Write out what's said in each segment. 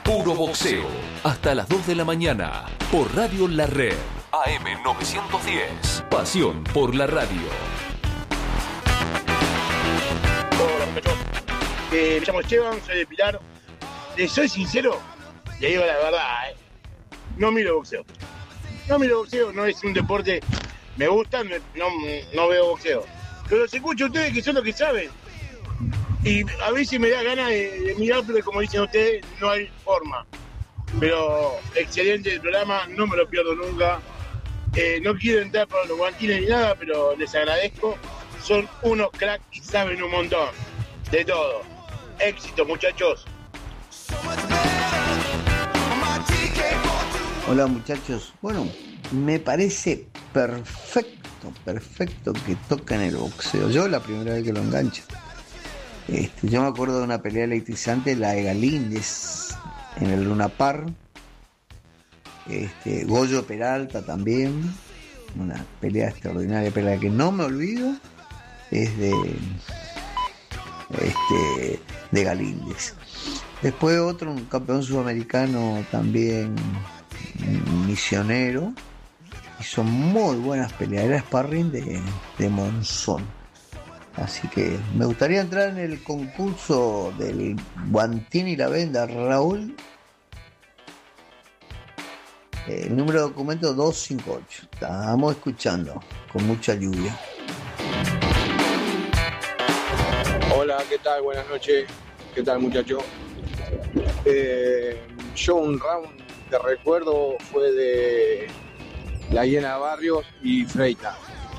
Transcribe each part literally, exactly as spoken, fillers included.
Puro boxeo. Hasta las dos de la mañana. Por Radio La Red. A M novecientos diez. Pasión por la radio. Hola, muchachos. Eh, me llamo Esteban, soy de Pilar. Les soy sincero, le digo la verdad, ¿eh? No miro boxeo. No miro boxeo, no es un deporte. Me gusta, no, no veo boxeo. Pero los escucho a ustedes que son los que saben. Y a veces me da ganas de, de mirar, pero como dicen ustedes, no hay forma. Pero excelente el programa, no me lo pierdo nunca. Eh, no quiero entrar por los guantines ni nada, pero les agradezco. Son unos cracks y saben un montón de todo. Éxito, muchachos. Hola, muchachos. Bueno, me parece perfecto, perfecto que tocan el boxeo. Yo la primera vez que lo engancho. Este, yo me acuerdo de una pelea electrizante, la de Galíndez, en el Luna Park. Este, Goyo Peralta también. Una pelea extraordinaria, pero la que no me olvido es de, este, de Galíndez. Después otro, un campeón sudamericano también, Misionero. Hizo muy buenas peleas, era sparring de, de Monzón. Así que me gustaría entrar en el concurso del guantín y la venda, Raúl. El número de documento doscientos cincuenta y ocho. Estamos escuchando con mucha lluvia. Hola, ¿qué tal? Buenas noches. ¿Qué tal, muchachos? Eh, yo un round de recuerdo fue de La Hiena Barrios y Freita.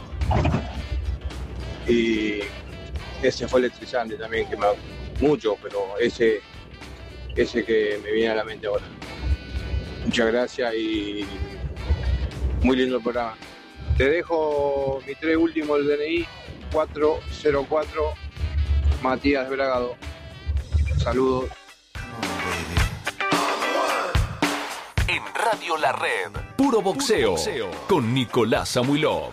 Y ese fue electrizante también, que me mucho, pero ese ese que me viene a la mente ahora. Muchas gracias y muy lindo el programa. Te dejo mi tres últimos del D N I, cuatro cero cuatro, Matías Bragado. Saludos. En Radio La Red. Puro boxeo. Puro boxeo. Con Nicolás Samuilov.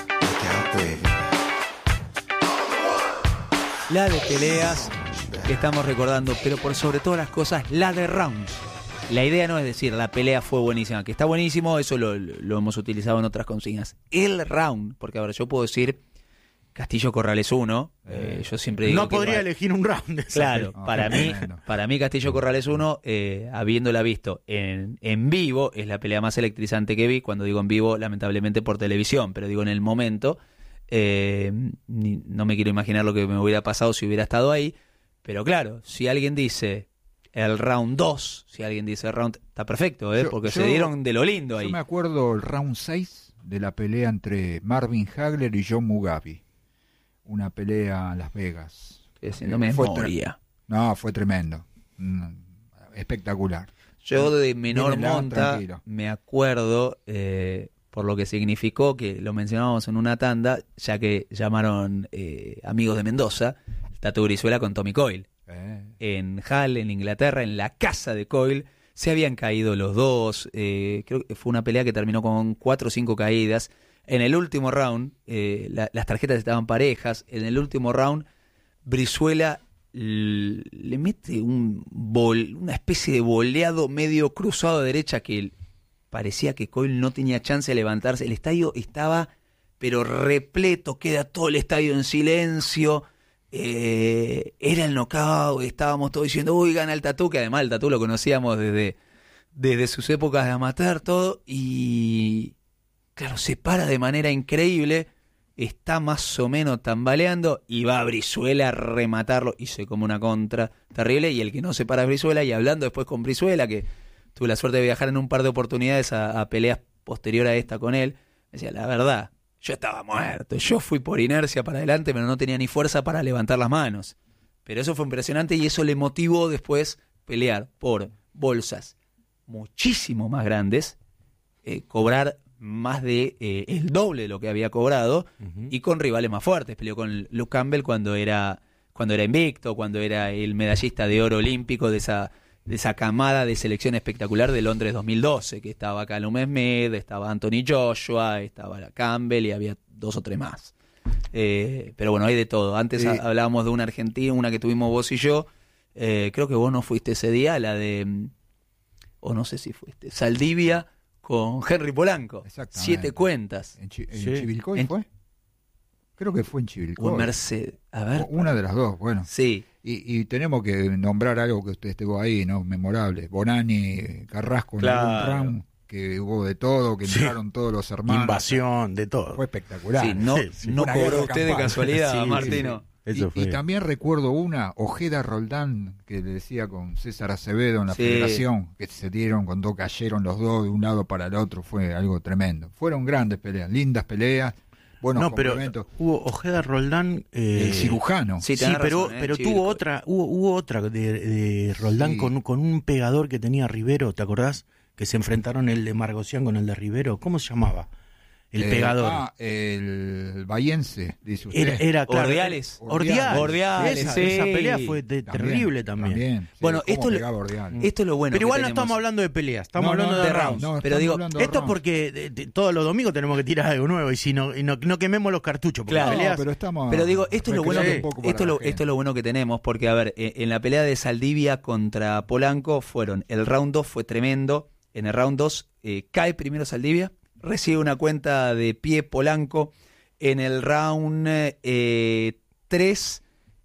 La de peleas que estamos recordando, pero por sobre todas las cosas, la de rounds. La idea no es decir la pelea fue buenísima, que está buenísimo, eso lo, lo hemos utilizado en otras consignas. El round, porque ahora yo puedo decir Castillo Corrales uno, eh, yo siempre digo no que podría para, elegir un round. Claro, No, para mí, bueno. para mí Castillo Corrales uno, eh, habiéndola visto en, en vivo, es la pelea más electrizante que vi. Cuando digo en vivo, lamentablemente por televisión, pero digo en el momento. Eh, ni, no me quiero imaginar lo que me hubiera pasado si hubiera estado ahí, pero claro, si alguien dice el round dos, si alguien dice el round, está perfecto, ¿eh? Yo- porque yo- se dieron de lo lindo ahí. Yo me acuerdo el round seis de la pelea entre Marvin Hagler y John Mugabe. Una pelea en Las Vegas. Estoy haciendo Eh, fue memoria. tre- No, fue tremendo. Mm, espectacular. Yo de menor Mírenla, monta tranquilo. me acuerdo, eh, por lo que significó, que lo mencionábamos en una tanda, ya que llamaron eh, amigos de Mendoza, el Tato Brizuela con Tommy Coyle. Eh, En Hull, en Inglaterra, en la casa de Coyle, se habían caído los dos. Eh, creo que fue una pelea que terminó con cuatro o cinco caídas. En el último round, eh, la- las tarjetas estaban parejas. En el último round, Brizuela l- le mete un bol, una especie de boleado medio cruzado a derecha que parecía que Coyle no tenía chance de levantarse. El estadio estaba, pero repleto, queda todo el estadio en silencio. Eh, era el knockout, estábamos todos diciendo, uy, gana el Tatú, que además el Tatú lo conocíamos desde, desde sus épocas de amateur, todo, y claro, se para de manera increíble, está más o menos tambaleando, y va a Brizuela a rematarlo, hizo como una contra terrible, y el que no se para es Brizuela, y hablando después con Brizuela, que tuve la suerte de viajar en un par de oportunidades a, a peleas posterior a esta con él, me decía, la verdad, yo estaba muerto, yo fui por inercia para adelante, pero no tenía ni fuerza para levantar las manos. Pero eso fue impresionante y eso le motivó después pelear por bolsas muchísimo más grandes, eh, cobrar más de eh, el doble de lo que había cobrado, uh-huh. y con rivales más fuertes. Peleó con Luke Campbell cuando era cuando era invicto, cuando era el medallista de oro olímpico de esa de esa camada de selección espectacular de Londres dos mil doce, que estaba Callum Smith, estaba Anthony Joshua, estaba Campbell y había dos o tres más. Eh, pero bueno, hay de todo. Antes Eh, hablábamos de una argentina, una que tuvimos vos y yo. Eh, creo que vos no fuiste ese día, la de o no sé si fuiste, Saldivia con Henry Polanco. Siete cuentas. ¿En, Chi- en Sí. Chivilcoy En- fue? Creo que fue en Chivilcoy. O en Merced. A ver. O una de las dos, bueno. Sí. Y, y tenemos que nombrar algo que usted estuvo ahí, ¿no? Memorable. Bonani, Carrasco, en Claro. algún round, que hubo de todo, que Sí. entraron todos los hermanos. Invasión, de todo. Fue espectacular. Sí, no, Sí, sí. no Una cobró guerra usted de campal. casualidad, Sí, Martino. Eso y, fue. y también recuerdo una, Ojeda Roldán, que le decía con César Acevedo en la Sí. federación, que se dieron cuando cayeron los dos de un lado para el otro, fue algo tremendo. Fueron grandes peleas, lindas peleas, buenos no, pero complementos. hubo Ojeda Roldán. eh, El cirujano. Sí, Sí, tenés pero, razón, eh, pero Chivilcoy. tuvo otra, hubo, hubo otra de, de Roldán Sí. con, con un pegador que tenía Rivero, ¿te acordás? Que se enfrentaron el de Margocián con el de Rivero. ¿Cómo se llamaba? El Eh, pegador. Ah, el bayense, dice usted. Era, era claro, Ordiales. Ordiales. Ordiales, esa, sí. esa pelea fue de- También, terrible también. sí, Bueno, cómo esto lo- pegaba Ordiales. Esto es lo bueno. Pero que igual no tenemos. estamos hablando de peleas, estamos No, no, hablando no, de de rounds. rounds. No, pero estamos digo, hablando de Esto es rounds. porque de- de- todos los domingos tenemos que tirar algo nuevo y si no, y no, no quememos los cartuchos. Porque Claro. No, peleas, pero estamos Pero digo, esto es lo bueno recreando que, un poco para esto, es la lo, gente. esto es lo bueno que tenemos, porque a ver, eh, en la pelea de Saldivia contra Polanco fueron, el round dos fue tremendo, en el round dos eh, cae primero Saldivia, recibe una cuenta de pie Polanco, en el round eh, tres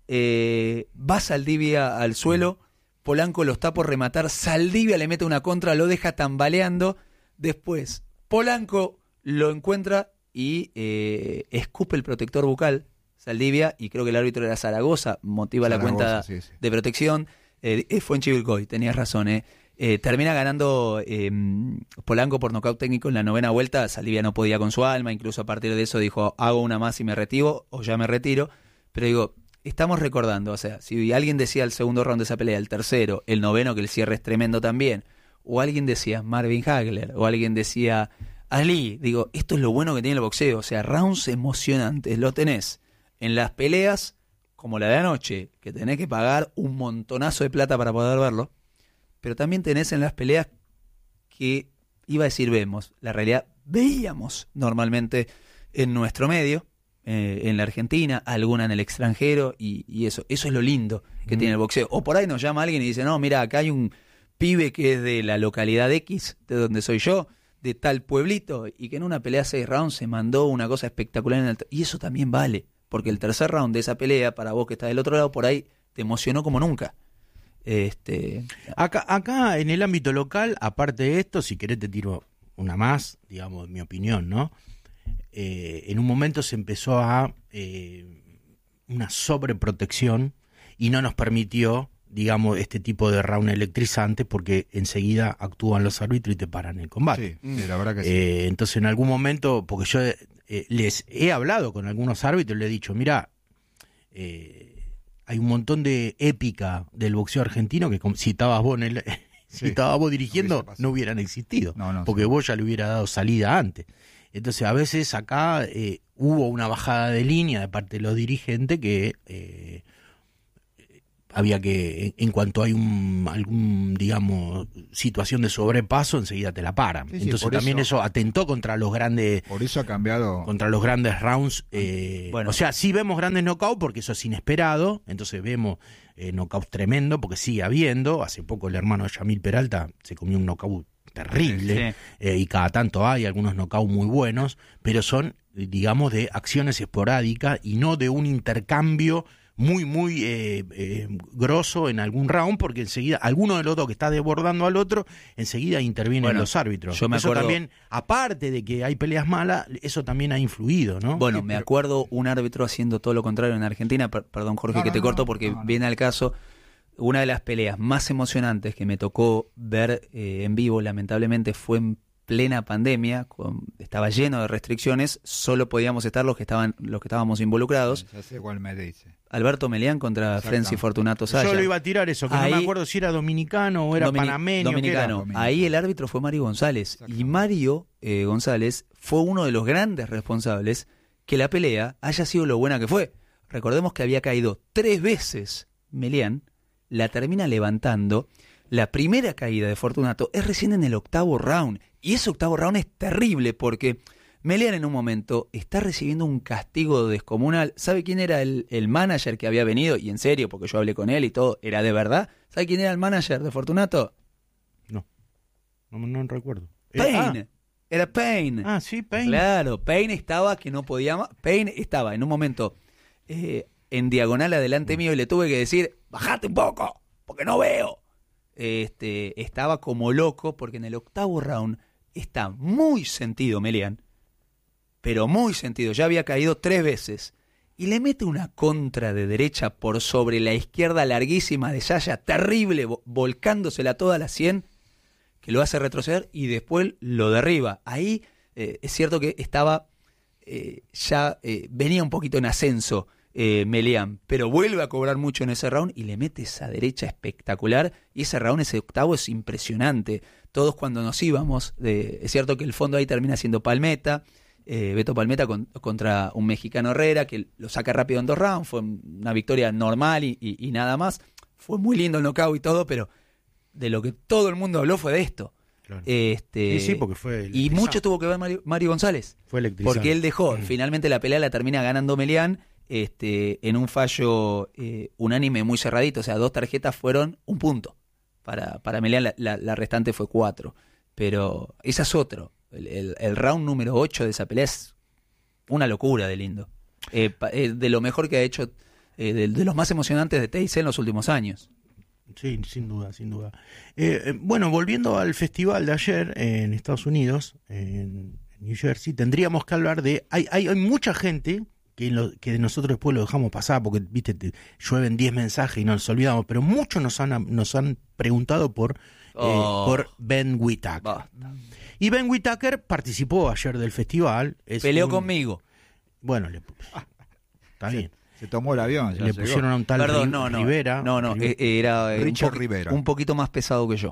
eh, va Saldivia al suelo, Polanco lo está por rematar, Saldivia le mete una contra, lo deja tambaleando, después Polanco lo encuentra y eh, escupe el protector bucal, Saldivia, y creo que el árbitro era Zaragoza, motiva la Zaragoza, cuenta sí, sí. de protección, eh, eh, fue en Chivilcoy, tenías razón, eh. Eh, termina ganando eh, Polanco por nocaut técnico en la novena vuelta. Saldivia no podía con su alma, incluso a partir de eso dijo, hago una más y me retiro, o ya me retiro. Pero digo, estamos recordando, o sea, si alguien decía el segundo round de esa pelea, el tercero, el noveno, que el cierre es tremendo también, o alguien decía Marvin Hagler, o alguien decía Ali, digo, esto es lo bueno que tiene el boxeo, o sea, rounds emocionantes, lo tenés en las peleas como la de anoche, que tenés que pagar un montonazo de plata para poder verlo, pero también tenés en las peleas que, iba a decir vemos, la realidad veíamos normalmente en nuestro medio, eh, en la Argentina, alguna en el extranjero, y, y eso, eso es lo lindo que Mm. tiene el boxeo. O por ahí nos llama alguien y dice, no, mira, acá hay un pibe que es de la localidad X, de donde soy yo, de tal pueblito, y que en una pelea seis rounds se mandó una cosa espectacular en el... Y eso también vale, porque el tercer round de esa pelea, para vos que estás del otro lado, por ahí te emocionó como nunca. Este, Acá, acá en el ámbito local, aparte de esto, si querés te tiro una más, digamos, mi opinión, ¿no? Eh, en un momento se empezó a eh, una sobreprotección y no nos permitió, digamos, este tipo de round electrizante porque enseguida actúan los árbitros y te paran el combate. Sí, sí, la verdad que sí. Eh, entonces en algún momento, porque yo eh, les he hablado con algunos árbitros, le he dicho, mira, eh, hay un montón de épica del boxeo argentino que como si estabas vos, en el, si Sí, estabas vos no dirigiendo, hubiese pasado. no hubieran existido, No, no, porque sí. vos ya le hubiera dado salida antes. Entonces a veces acá eh, hubo una bajada de línea de parte de los dirigentes que eh, había que, en, en cuanto hay un algún, digamos, situación de sobrepaso, enseguida te la paran. Sí, sí, Entonces por también eso- eso atentó contra los grandes Por eso ha cambiado. contra los grandes rounds. Eh, Bueno. o sea, sí vemos grandes knockouts porque eso es inesperado. Entonces vemos eh, knockouts tremendo porque sigue habiendo. Hace poco el hermano de Yamil Peralta se comió un knockout terrible. Sí. eh, y cada tanto hay algunos knockouts muy buenos, pero son, digamos, de acciones esporádicas y no de un intercambio muy, muy eh, eh, grosso en algún round, porque enseguida, alguno de los dos que está desbordando al otro, enseguida intervienen Bueno, los árbitros. yo me Eso acuerdo- también, aparte de que hay peleas malas, eso también ha influido, ¿no? Bueno, Sí, me pero- acuerdo un árbitro haciendo todo lo contrario en Argentina. Per- perdón, Jorge, No, que no, te no, corto no, porque no, no. viene al caso. Una de las peleas más emocionantes que me tocó ver eh, en vivo, lamentablemente, fue en plena pandemia. Con, estaba lleno de restricciones. Solo podíamos estar los que estaban, los que estábamos involucrados. Ya sé cuál me dice. Alberto Melián contra Exactamente. Frenzy Fortunato Saya. Yo lo iba a tirar eso, que no Ahí- me acuerdo si era dominicano o era Domini- panameño. ¿qué era? Dominicano. Dominicano. Ahí el árbitro fue Mario González. Y Exactamente. Mario eh, González fue uno de los grandes responsables que la pelea haya sido lo buena que fue. Recordemos que había caído tres veces Melián, la termina levantando. La primera caída de Fortunato es recién en el octavo round. Y ese octavo round es terrible porque Melián en un momento está recibiendo un castigo descomunal. ¿Sabe quién era el, el manager que había venido? Y en serio, porque yo hablé con él y todo, era de verdad. ¿Sabe quién era el manager de Fortunato? No. No, no recuerdo. Payne. Eh, Era Payne. Ah, ah, sí, Payne. Claro, Payne estaba que no podía más. Payne estaba en un momento eh, en diagonal adelante mío y le tuve que decir, bajate un poco, porque no veo. Este, estaba como loco porque en el octavo round está muy sentido Melian, pero muy sentido. Ya había caído tres veces. Y le mete una contra de derecha por sobre la izquierda larguísima de Yaya, terrible, vo- volcándosela toda a la cien, que lo hace retroceder y después lo derriba. Ahí eh, es cierto que estaba, eh, ya eh, venía un poquito en ascenso eh, Melian, pero vuelve a cobrar mucho en ese round y le mete esa derecha espectacular. Y ese round, ese octavo, es impresionante. Todos cuando nos íbamos, de, es cierto que el fondo ahí termina siendo Palmeta, Eh, Beto Palmeta con, contra un mexicano Herrera, que lo saca rápido en dos rounds. Fue una victoria normal y, y, y nada más. Fue muy lindo el knockout y todo, pero de lo que todo el mundo habló fue de esto. Claro. Este, Sí, sí, porque fue y electrizante. mucho tuvo que ver Mario, Mario González, Fue electrizante. porque él dejó, Mm. finalmente la pelea la termina ganando Melian este, en un fallo eh, unánime muy cerradito. O sea, dos tarjetas fueron un punto. Para, para Melian la, la, la restante fue cuatro. Pero esa es otro. El, el, el round número ocho de esa pelea es una locura de lindo. Eh, pa- eh, de lo mejor que ha hecho, eh, de, de los más emocionantes de T I C en los últimos años. Sí, sin duda, sin duda. Eh, eh, bueno, volviendo al festival de ayer eh, en Estados Unidos, en New Jersey, tendríamos que hablar de... Hay, hay, hay mucha gente que, lo, que nosotros después lo dejamos pasar porque, viste, te llueven diez mensajes y nos olvidamos, pero muchos nos han, nos han preguntado por, eh, Oh. por Ben Whittaker. Basta. Y Ben Whittaker participó ayer del festival. Es Peleó un- conmigo. Bueno, le, está bien. Se tomó el avión. Ya Le llegó. pusieron a un tal Perdón, Ri- no, no. Rivera. No, no, Rive- eh, era eh, un, Richard poqui- Rivera. un poquito más pesado que yo.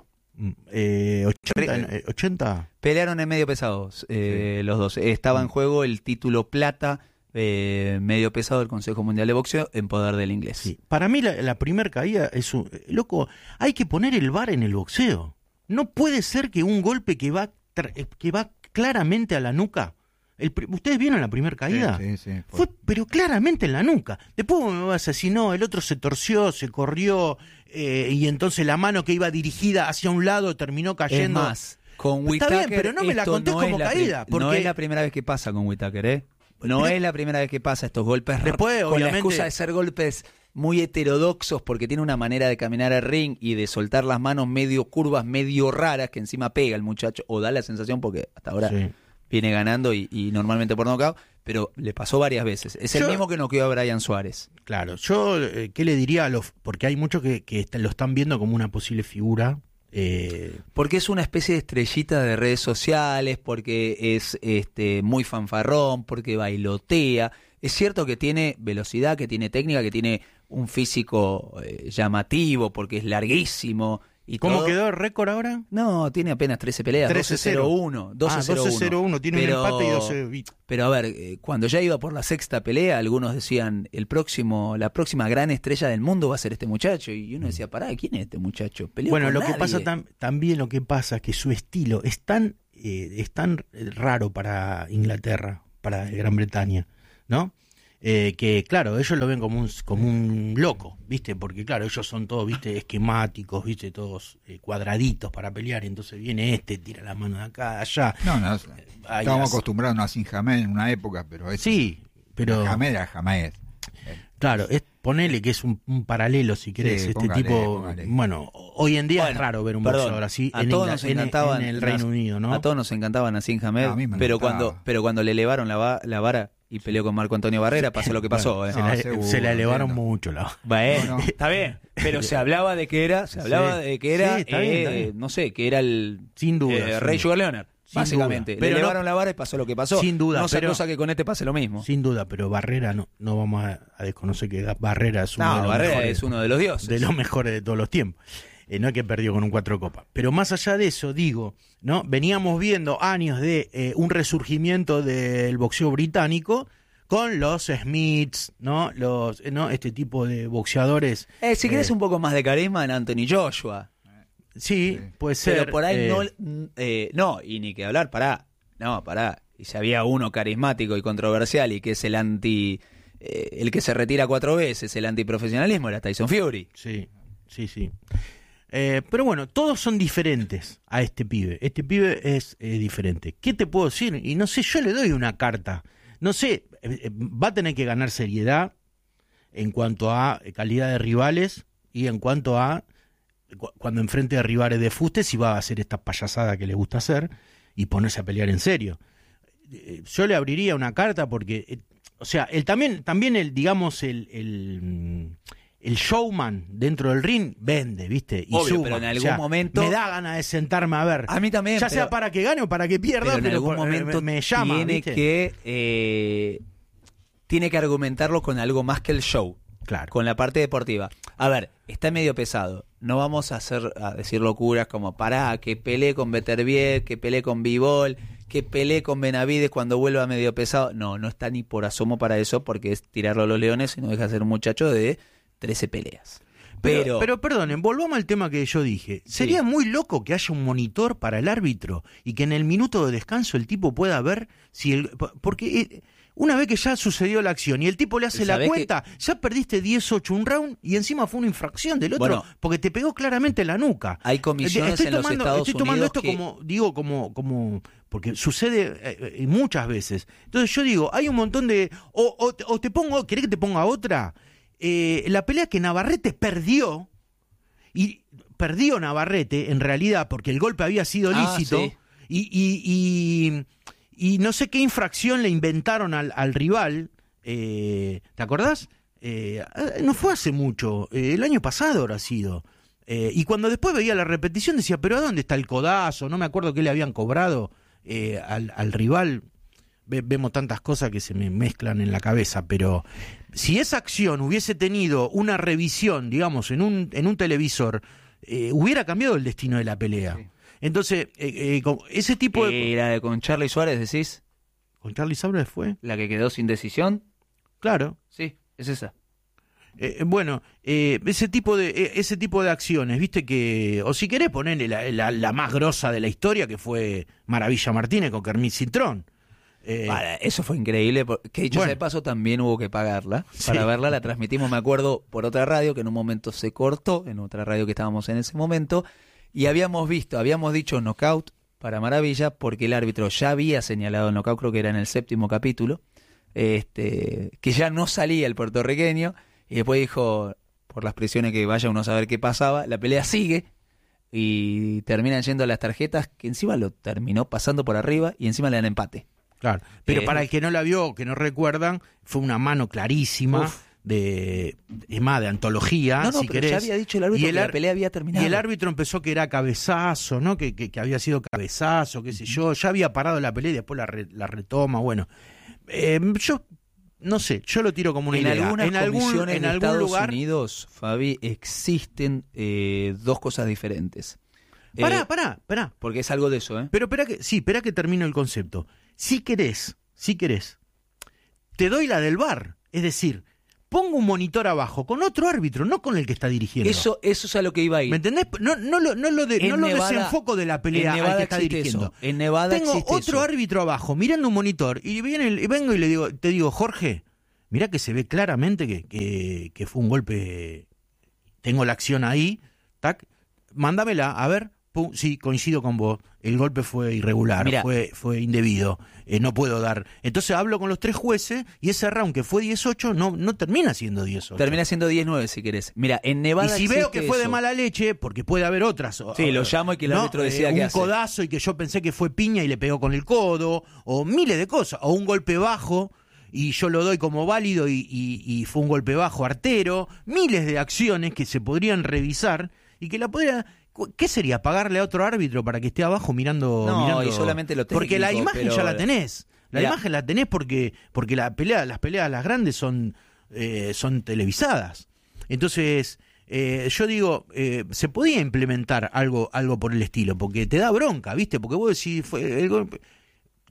eh, ochenta, Ri- eh, ochenta. Pelearon en medio pesados eh, los dos. Estaba en juego el título plata eh, medio pesado del Consejo Mundial de Boxeo en poder del inglés. Sí. Para mí la, la primera caída es un... Loco, hay que poner el V A R en el boxeo. No puede ser que un golpe que va tra- que va claramente a la nuca... El, pri- ¿Ustedes vieron la primera caída? Sí, sí, sí, fue. Fue, pero claramente en la nuca. Después me vas a decir, no, el otro se torció, se corrió, eh, y entonces la mano que iba dirigida hacia un lado terminó Es cayendo. más, con Está Whittaker, bien, pero no me la esto contés no como es la caída, pri- No porque- es la primera vez que pasa con Whittaker, ¿eh? No Pero- es la primera vez que pasa estos golpes. Después, con la obviamente- excusa de ser golpes muy heterodoxos, porque tiene una manera de caminar al ring y de soltar las manos medio curvas, medio raras, que encima pega el muchacho, o da la sensación, porque hasta ahora Sí. viene ganando y, y normalmente por nocaut, pero le pasó varias veces. Es el Yo- mismo que noqueó a Brian Suárez. Claro, yo, eh, ¿qué le diría a los...? Porque hay muchos que, que est- lo están viendo como una posible figura. eh, Porque es una especie de estrellita de redes sociales, porque es este muy fanfarrón, porque bailotea. Es cierto que tiene velocidad, que tiene técnica, que tiene un físico eh, llamativo, porque es larguísimo. Y ¿Cómo todo. quedó el récord ahora? No, tiene apenas trece peleas, trece cero. doce cero uno. Ah, doce cero uno, tiene Pero- un empate y doce... Pero a ver, eh, cuando ya iba por la sexta pelea, algunos decían, el próximo, la próxima gran estrella del mundo va a ser este muchacho. Y uno decía, pará, ¿quién es este muchacho? Peleó Bueno, con lo que nadie. pasa tam- también lo que pasa es que su estilo es tan, eh, es tan raro para Inglaterra, para Gran Bretaña, ¿no? Eh, que claro, ellos lo ven como un, como un loco, ¿viste? Porque claro, ellos son todos, ¿viste? Esquemáticos, ¿viste? Todos eh, cuadraditos para pelear, y entonces viene este, tira la mano de acá, de allá. No, no, Ay, estábamos hace- acostumbrados a Nassim Hamed en una época, pero es, Sí, pero Hamed era Hamed. claro, es, ponele que es un, un paralelo, si querés, Sí, este póngale, tipo, póngale. bueno, hoy en día es Bueno, raro ver un perdón, boxeador así a en, todos Ingla- nos en- encantaban en el las- Reino Unido, ¿no? A todos nos encantaba Nassim Hamed, No, a mí me pero encantaba. cuando pero cuando le elevaron la, va- la vara y peleó con Marco Antonio Barrera, pasó lo que pasó. Bueno, ¿eh? se, No, la, seguro, se la elevaron entiendo. mucho la Bueno, No, no. está bien, pero se hablaba de que era, se hablaba Sí. de que era, Sí, está bien, eh, está bien. no sé, que era el Sin duda, eh, sin Rey duda. Sugar Leonard, Sin básicamente. duda. Pero le no- elevaron la vara y pasó lo que pasó. Sin duda, no se pero- cosa que con este pase lo mismo. Sin duda, pero Barrera no, no vamos a, a desconocer que Barrera es uno, de No, los, Barrera mejores, es uno de los dioses. de los mejores de todos los tiempos. Eh, no es que perdió con un cuatro copas. Pero más allá de eso, digo, ¿no? Veníamos viendo años de eh, un resurgimiento del boxeo británico con los Smiths, ¿no? Los, eh, ¿no? Este tipo de boxeadores. Eh, si querés eh, un poco más de carisma en Anthony Joshua. Sí, puede ser. Pero por ahí eh, no, mm, eh, no, y ni que hablar, pará, no, pará. Y si había uno carismático y controversial y que es el anti, eh, el que se retira cuatro veces, el antiprofesionalismo, era Tyson Fury. Sí, sí, sí. Eh, pero bueno, todos son diferentes a este pibe. Este pibe es eh, diferente. ¿Qué te puedo decir? Y no sé, yo le doy una carta. No sé, eh, va a tener que ganar seriedad en cuanto a calidad de rivales y en cuanto a cu- cuando enfrente a rivales de fuste, si va a hacer esta payasada que le gusta hacer y ponerse a pelear en serio. Eh, yo le abriría una carta porque, eh, o sea, el también, también el, digamos, el, el, el showman dentro del ring vende, ¿viste? Y Obvio, suma. pero en algún O sea, momento- me da ganas de sentarme a ver. A mí también. Ya pero- sea para que gane o para que pierda, pero en pero algún por- momento me, me llama, tiene ¿viste? que eh, tiene que argumentarlo con algo más que el show, Claro. con la parte deportiva. A ver, está medio pesado. No vamos a hacer a decir locuras como pará, que peleé con Beterbiev, que peleé con Bivol, que peleé con Benavides cuando vuelva medio pesado. No, no está ni por asomo para eso porque es tirarlo a los leones y no deja de ser un muchacho de trece peleas. Pero, Pero, pero perdonen, volvamos al tema que yo dije. Sería Sí. muy loco que haya un monitor para el árbitro y que en el minuto de descanso el tipo pueda ver si el... Porque eh, una vez que ya sucedió la acción y el tipo le hace la ¿Sabés cuenta, ya perdiste diez ocho un round y encima fue una infracción del otro Bueno, porque te pegó claramente en la nuca. hay comisiones Estoy en los tomando, Estados estoy tomando Unidos esto que- como, digo, como, como, porque sucede eh, eh, muchas veces. Entonces yo digo, hay un montón de, o, o, o te pongo, ¿querés que te ponga otra? Eh, la pelea que Navarrete perdió, y perdió Navarrete en realidad porque el golpe había sido Ah, lícito, sí. y, y, y, y no sé qué infracción le inventaron al, al rival, eh, ¿te acordás? Eh, no fue hace mucho, eh, el año pasado habrá sido. Eh, y cuando después veía la repetición decía, pero ¿a dónde está el codazo? No me acuerdo qué le habían cobrado eh, al, al rival. Ve, vemos tantas cosas que se me mezclan en la cabeza, pero si esa acción hubiese tenido una revisión, digamos, en un, en un televisor, eh, hubiera cambiado el destino de la pelea. Sí. Entonces, eh, eh, con ese tipo de... Eh, la de con Charlie Suárez, decís, ¿Con Charlie Sauer fue? la que quedó sin decisión. Claro. Sí, es esa. Eh, bueno, eh, ese tipo de eh, ese tipo de acciones, viste que, o si querés ponerle la, la, la más grosa de la historia, que fue Maravilla Martínez con Kermit Cintrón. Eh, Vale, eso fue increíble, que dicho Bueno. sea de paso también hubo que pagarla. Sí. Para verla la transmitimos, me acuerdo, por otra radio, que en un momento se cortó, en otra radio que estábamos en ese momento, y habíamos visto, habíamos dicho knockout para Maravilla, porque el árbitro ya había señalado el knockout, creo que era en el séptimo capítulo, este, que ya no salía el puertorriqueño, y después dijo, por las presiones que vaya uno a saber qué pasaba, la pelea sigue, y terminan yendo a las tarjetas, que encima lo terminó pasando por arriba, y encima le dan empate. Claro, pero Eh, para el que no la vio, que no recuerdan, fue una mano clarísima Uf. de, es más, de antología, No, no, si pero querés. ya había dicho el árbitro Y el que la ar- pelea había Y terminado. el árbitro empezó que era cabezazo, ¿no? Que, que, que había sido cabezazo, qué sé yo. Ya había parado la pelea y después la, re- la retoma. Bueno, eh, yo no sé, yo lo tiro como una en idea. algunas en algún, comisiones en de algún Estados lugar. Unidos, Fabi, existen eh, dos cosas diferentes. Eh, Pará, pará, pará. porque es algo de eso, ¿eh? Pero espera que, sí, espera que termino el concepto. Si querés, si querés, te doy la del V A R. Es decir, pongo un monitor abajo con otro árbitro, no con el que está dirigiendo. Eso, eso es a lo que iba a ir. ¿Me entendés? No, no lo, no lo, de- En no lo Nevada- desenfoco de la pelea en al Nevada que está existe dirigiendo. eso. En Nevada Tengo existe otro eso. árbitro abajo mirando un monitor y, viene el- y vengo y le digo, te digo, Jorge, mirá que se ve claramente que, que, que fue un golpe. Tengo la acción ahí, tac, mándamela, a ver. Pum, sí, coincido con vos. El golpe fue irregular, Mirá. fue fue indebido. Eh, no puedo dar. Entonces hablo con los tres jueces y ese round que fue diez ocho no, no termina siendo diez ocho. Termina siendo diez nueve si querés. Mira, en Nevada Y si veo existe que fue de eso. mala leche, porque puede haber otras. o- Sí, lo llamo y que el ¿no? árbitro decida Eh, qué un hace. codazo y que yo pensé que fue piña y le pegó con el codo, o miles de cosas, o un golpe bajo y yo lo doy como válido y, y- y fue un golpe bajo artero, miles de acciones que se podrían revisar y que la podría... ¿Qué sería? ¿Pagarle a otro árbitro para que esté abajo mirando? No, mirando? y solamente lo técnico, Porque la imagen pero- ya la tenés. La Mirá. imagen la tenés porque, porque la pelea, las peleas las grandes son, eh, son televisadas. Entonces, eh, yo digo, eh, se podía implementar algo, algo por el estilo, porque te da bronca, ¿viste? Porque vos decís, fue el golpe.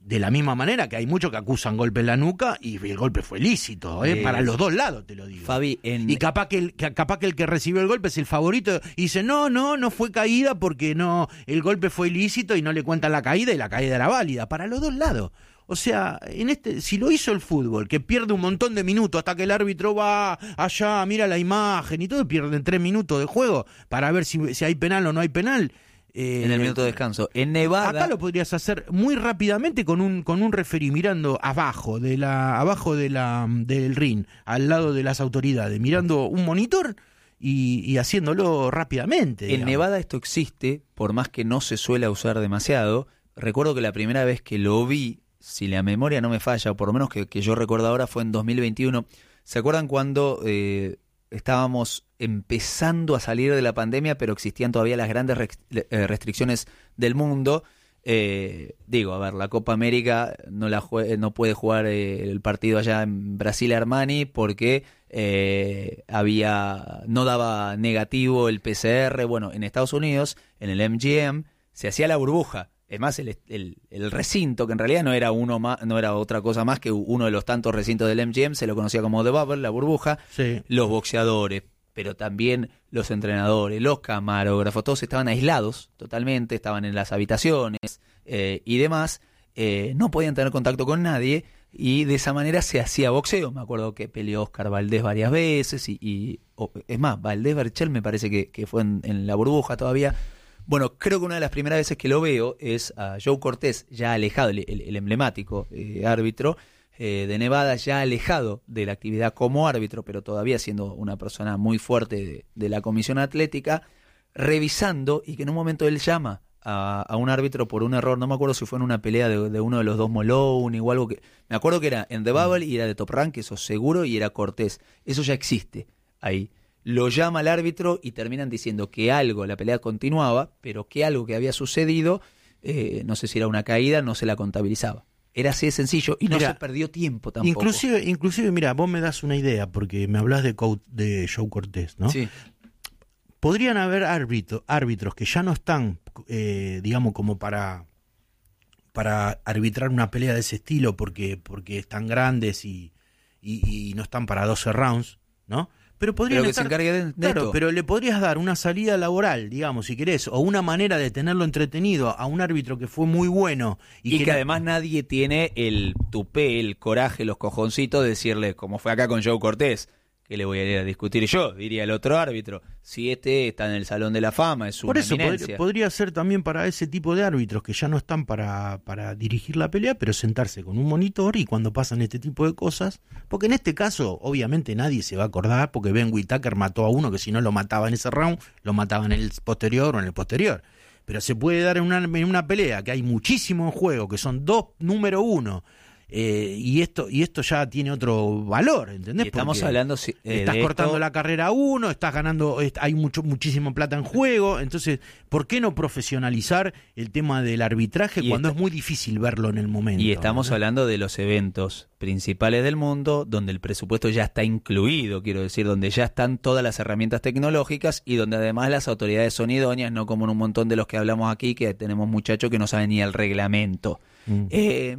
De la misma manera que hay muchos que acusan golpe en la nuca y el golpe fue lícito, ¿eh? Eh, Para los dos lados, te lo digo. Fabi, en... Y capaz que, el, que, capaz que el que recibió el golpe es el favorito y dice, no, no, no fue caída porque no, el golpe fue ilícito y no le cuentan la caída y la caída era válida. Para los dos lados. O sea, en este, si lo hizo el fútbol, que pierde un montón de minutos hasta que el árbitro va allá, mira la imagen y todo, pierden tres minutos de juego para ver si, si hay penal o no hay penal. Eh, en el minuto de descanso. En Nevada... Acá lo podrías hacer muy rápidamente con un con un referí mirando abajo de la abajo de la del ring, al lado de las autoridades, mirando un monitor y, y haciéndolo rápidamente. En digamos. Nevada esto existe, por más que no se suele usar demasiado. Recuerdo que la primera vez que lo vi, si la memoria no me falla, o por lo menos que, que yo recuerdo ahora, fue en dos mil veintiuno. ¿Se acuerdan cuando... Eh, estábamos empezando a salir de la pandemia, pero existían todavía las grandes restricciones del mundo? Eh, digo, a ver, la Copa América no la jue- no puede jugar eh, el partido allá en Brasil Armani porque eh, había no daba negativo el P C R. Bueno, en Estados Unidos, en el M G M, se hacía la burbuja. Es más, el, el, el recinto, que en realidad no era uno más, no era otra cosa más que uno de los tantos recintos del M G M, se lo conocía como The Bubble, la burbuja. Sí. Los boxeadores, pero también los entrenadores, los camarógrafos, todos estaban aislados totalmente, estaban en las habitaciones eh, y demás, eh, no podían tener contacto con nadie y de esa manera se hacía boxeo. Me acuerdo que peleó Oscar Valdés varias veces y, y oh, es más, Valdés Berchel me parece que, que fue en, en la burbuja todavía. Bueno, creo que una de las primeras veces que lo veo es a Joe Cortés, ya alejado, el, el, el emblemático eh, árbitro eh, de Nevada, ya alejado de la actividad como árbitro, pero todavía siendo una persona muy fuerte de, de la comisión atlética, revisando, y que en un momento él llama a, a un árbitro por un error. No me acuerdo si fue en una pelea de, de uno de los dos Moloney o algo que... Me acuerdo que era en The Bubble y era de Top Rank, eso seguro, y era Cortés. Eso ya existe ahí. Lo llama al árbitro y terminan diciendo que algo, la pelea continuaba, pero que algo que había sucedido, eh, no sé si era una caída, no se la contabilizaba. Era así de sencillo y no Mira, se perdió tiempo tampoco. Inclusive, inclusive, mira, vos me das una idea, porque me hablas de, Co- de Joe Cortés, ¿no? Sí. Podrían haber árbitro, árbitros que ya no están, eh, digamos, como para, para arbitrar una pelea de ese estilo, porque, porque están grandes y, y, y no están para doce rounds, ¿no? Pero podrían Pero que estar, se encargue de, de claro, esto. pero le podrías dar una salida laboral, digamos, si querés, o una manera de tenerlo entretenido a un árbitro que fue muy bueno. Y, Y, que, que no- además nadie tiene el tupé, el coraje, los cojoncitos de decirle, como fue acá con Joe Cortés, que le voy a ir a discutir yo, diría el otro árbitro, si este está en el Salón de la Fama, es una Por eso eminencia. podría, podría ser también para ese tipo de árbitros que ya no están para, para dirigir la pelea, pero sentarse con un monitor y cuando pasan este tipo de cosas, porque en este caso obviamente nadie se va a acordar porque Ben Whittaker mató a uno que si no lo mataba en ese round, lo mataba en el posterior o en el posterior. Pero se puede dar en una, en una pelea que hay muchísimo en juego, que son dos número uno, eh, y esto y esto ya tiene otro valor, ¿entendés? Y estamos Porque hablando si- eh, estás de cortando esto- la carrera a uno, estás ganando, est- hay mucho muchísimo plata en juego, entonces, ¿por qué no profesionalizar el tema del arbitraje Y cuando esta- es muy difícil verlo en el momento? Y estamos ¿no? hablando de los eventos principales del mundo, donde el presupuesto ya está incluido, quiero decir, donde ya están todas las herramientas tecnológicas y donde además las autoridades son idóneas, no como en un montón de los que hablamos aquí, que tenemos muchachos que no saben ni el reglamento. Mm. Eh,